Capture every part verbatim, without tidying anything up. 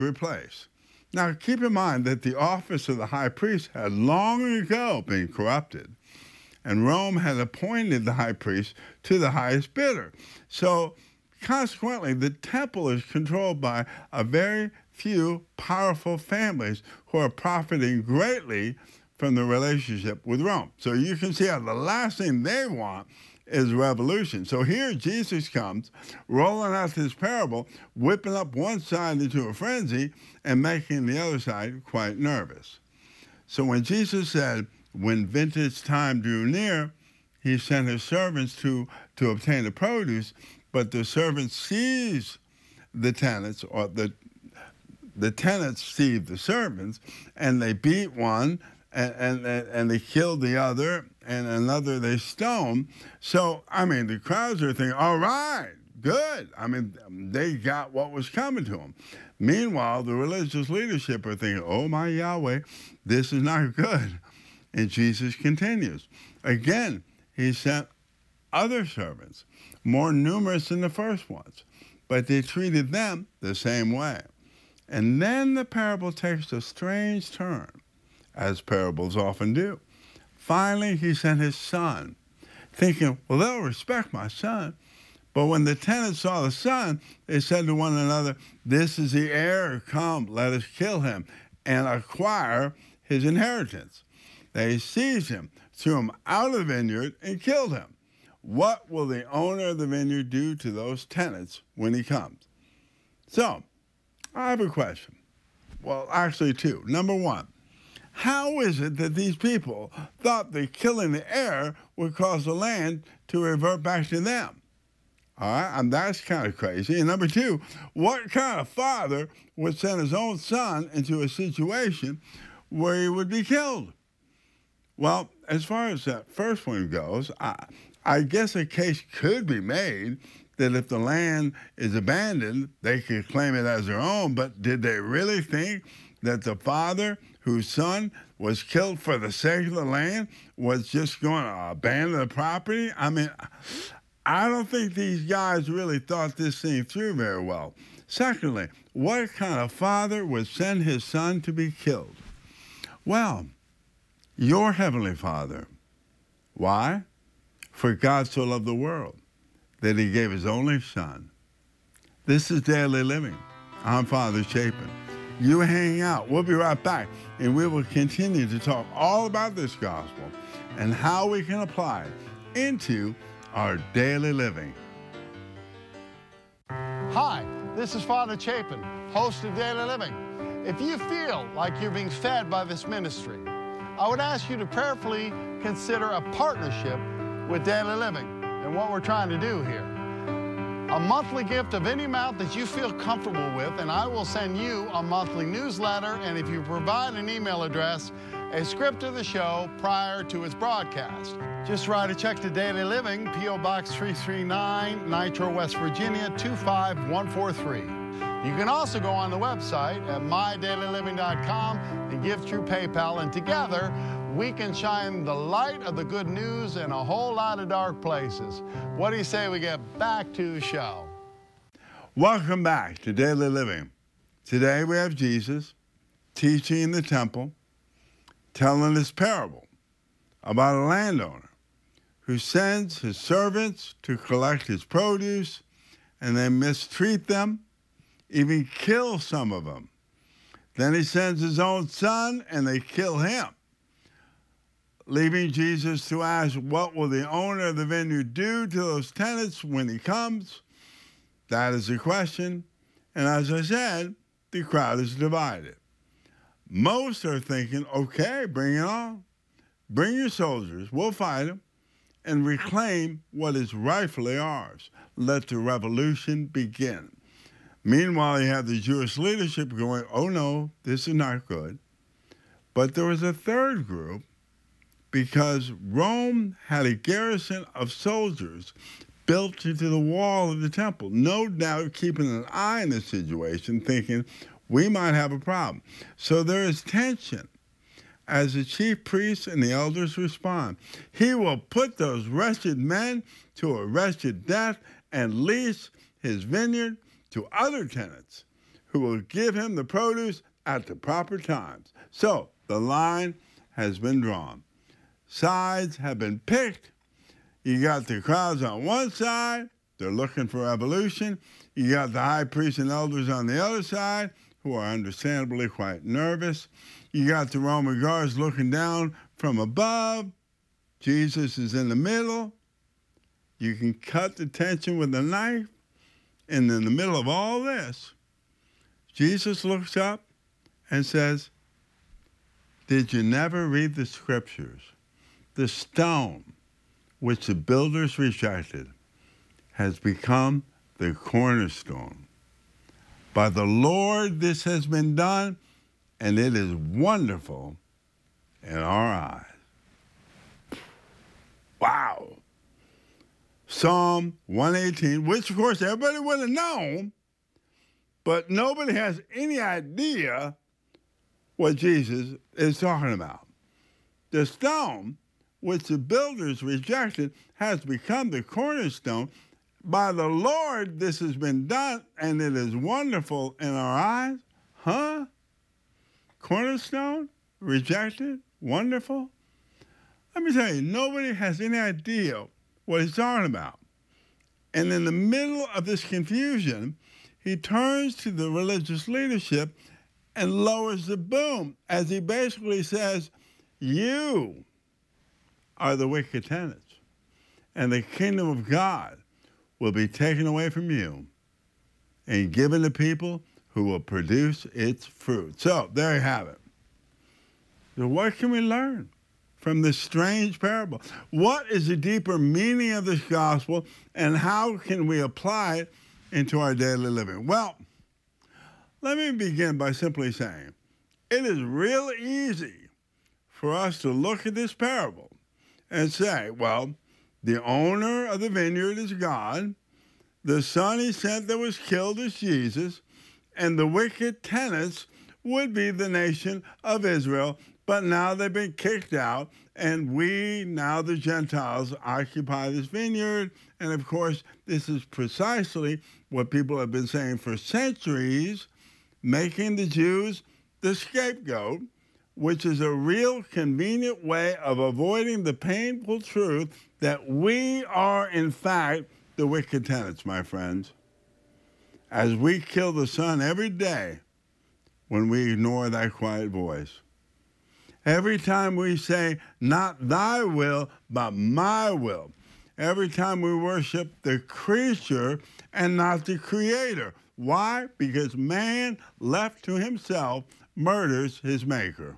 replaced. Now, keep in mind that the office of the high priest had long ago been corrupted, and Rome had appointed the high priest to the highest bidder. So, consequently, the temple is controlled by a very few powerful families who are profiting greatly from the relationship with Rome. So you can see how the last thing they want is revolution. So here Jesus comes, rolling out this parable, whipping up one side into a frenzy and making the other side quite nervous. So when Jesus said, when vintage time drew near, he sent his servants to, to obtain the produce, but the servants seized the tenants, or the the tenants seized the servants, and they beat one, and, and, and they killed the other, and another they stoned. So, I mean, the crowds are thinking, all right, good. I mean, they got what was coming to them. Meanwhile, the religious leadership are thinking, oh, my Yahweh, this is not good. And Jesus continues. Again, he sent other servants, more numerous than the first ones, but they treated them the same way. And then the parable takes a strange turn, as parables often do. Finally, he sent his son, thinking, well, they'll respect my son. But when the tenants saw the son, they said to one another, this is the heir, come, let us kill him and acquire his inheritance. They seized him, threw him out of the vineyard, and killed him. What will the owner of the vineyard do to those tenants when he comes? So, I have a question. Well, actually two. Number one, how is it that these people thought that killing the heir would cause the land to revert back to them? All right, and that's kind of crazy. And number two, what kind of father would send his own son into a situation where he would be killed? Well, as far as that first one goes, I, I guess a case could be made that if the land is abandoned, they could claim it as their own, but did they really think that the father whose son was killed for the sake of the land was just going to abandon the property? I mean, I don't think these guys really thought this thing through very well. Secondly, what kind of father would send his son to be killed? Well, your heavenly Father. Why? For God so loved the world that he gave his only son. This is Daily Living. I'm Father Chapin. You hang out. We'll be right back, and we will continue to talk all about this gospel and how we can apply it into our daily living. Hi, this is Father Chapin, host of Daily Living. If you feel like you're being fed by this ministry, I would ask you to prayerfully consider a partnership with Daily Living and what we're trying to do here. A monthly gift of any amount that you feel comfortable with, and I will send you a monthly newsletter, and if you provide an email address, a script of the show prior to its broadcast. Just write a check to Daily Living, P O Box three three nine, Nitro, West Virginia, two five one four three. You can also go on the website at my daily living dot com and give through PayPal, and together we can shine the light of the good news in a whole lot of dark places. What do you say we get back to the show? Welcome back to Daily Living. Today we have Jesus teaching in the temple, telling this parable about a landowner who sends his servants to collect his produce, and they mistreat them, even kill some of them. Then he sends his own son, and they kill him, leaving Jesus to ask, what will the owner of the vineyard do to those tenants when he comes? That is the question. And as I said, the crowd is divided. Most are thinking, okay, bring it on. Bring your soldiers, we'll fight them, and reclaim what is rightfully ours. Let the revolution begin. Meanwhile, you have the Jewish leadership going, oh no, this is not good. But there was a third group, because Rome had a garrison of soldiers built into the wall of the temple, no doubt keeping an eye on the situation, thinking we might have a problem. So there is tension as the chief priests and the elders respond. He will put those wretched men to a wretched death and lease his vineyard to other tenants who will give him the produce at the proper times. So the line has been drawn. Sides have been picked. You got the crowds on one side. They're looking for evolution. You got the high priests and elders on the other side, who are understandably quite nervous. You got the Roman guards looking down from above. Jesus is in the middle. You can cut the tension with a knife. And in the middle of all this, Jesus looks up and says, "Did you never read the scriptures? The stone which the builders rejected has become the cornerstone. By the Lord this has been done, and it is wonderful in our eyes." Wow. Psalm one eighteen, which of course everybody would have known, but nobody has any idea what Jesus is talking about. The stone which the builders rejected has become the cornerstone. By the Lord this has been done, and it is wonderful in our eyes. Huh? Cornerstone? Rejected? Wonderful? Let me tell you, nobody has any idea what he's talking about. And in the middle of this confusion, he turns to the religious leadership and lowers the boom as he basically says, "You are the wicked tenants, and the kingdom of God will be taken away from you and given to people who will produce its fruit." So there you have it. So what can we learn from this strange parable? What is the deeper meaning of this gospel, and how can we apply it into our daily living? Well, let me begin by simply saying it is real easy for us to look at this parable and say, well, the owner of the vineyard is God, the son he sent that was killed is Jesus, and the wicked tenants would be the nation of Israel, but now they've been kicked out, and we, now the Gentiles, occupy this vineyard. And of course, this is precisely what people have been saying for centuries, making the Jews the scapegoat, which is a real convenient way of avoiding the painful truth that we are, in fact, the wicked tenants, my friends. As we kill the Son every day when we ignore that quiet voice. Every time we say, "Not thy will, but my will." Every time we worship the creature and not the creator. Why? Because man, left to himself, murders his maker.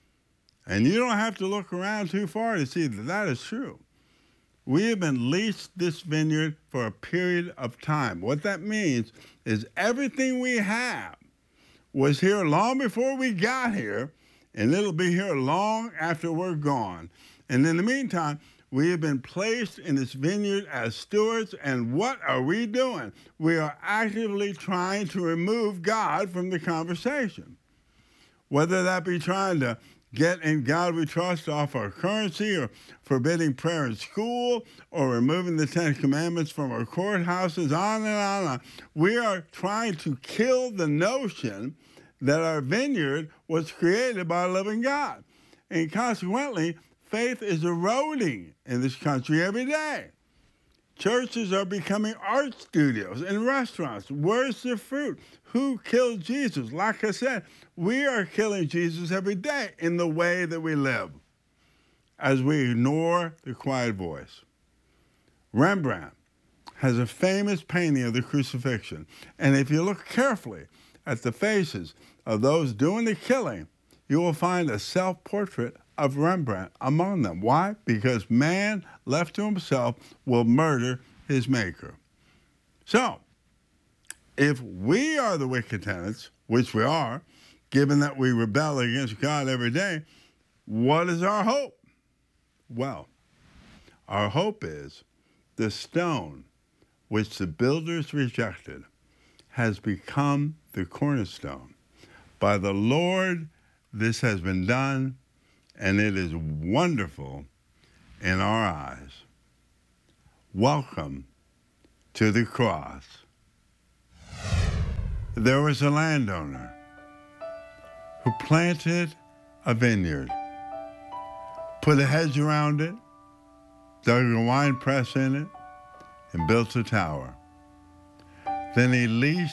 And you don't have to look around too far to see that that is true. We have been leased this vineyard for a period of time. What that means is everything we have was here long before we got here, and it'll be here long after we're gone. And in the meantime, we have been placed in this vineyard as stewards, and what are we doing? We are actively trying to remove God from the conversation. Whether that be trying to get in God we trust off our currency, or forbidding prayer in school, or removing the Ten Commandments from our courthouses, on and on and on. We are trying to kill the notion that our vineyard was created by a living God. And consequently, faith is eroding in this country every day. Churches are becoming art studios and restaurants. Where's the fruit? Who killed Jesus? Like I said, we are killing Jesus every day in the way that we live, as we ignore the quiet voice. Rembrandt has a famous painting of the crucifixion, and if you look carefully at the faces of those doing the killing, you will find a self-portrait of Rembrandt among them. Why? Because man, left to himself, will murder his maker. So, if we are the wicked tenants, which we are, given that we rebel against God every day, what is our hope? Well, our hope is the stone which the builders rejected has become the cornerstone. By the Lord this has been done, and it is wonderful in our eyes. Welcome to the cross. There was a landowner who planted a vineyard, put a hedge around it, dug a wine press in it, and built a tower. Then he leased